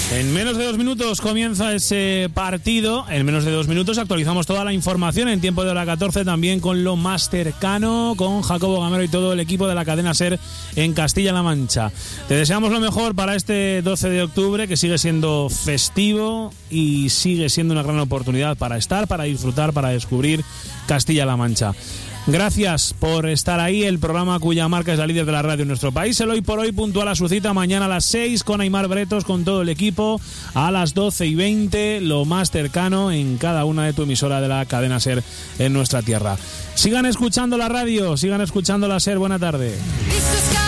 En menos de 2 minutos comienza ese partido. En menos de 2 minutos actualizamos toda la información en tiempo de hora 14, también con lo más cercano, con Jacobo Gamero y todo el equipo de la cadena SER en Castilla-La Mancha. Te deseamos lo mejor para este 12 de octubre, que sigue siendo festivo y sigue siendo una gran oportunidad para estar, para disfrutar, para descubrir Castilla-La Mancha. Gracias por estar ahí, el programa cuya marca es la líder de la radio en nuestro país. El Hoy por Hoy puntual a su cita mañana a las 6 con Aimar Bretos, con todo el equipo, a las 12:20, lo más cercano en cada una de tu emisora de la cadena SER en nuestra tierra. Sigan escuchando la radio, sigan escuchando la SER. Buena tarde.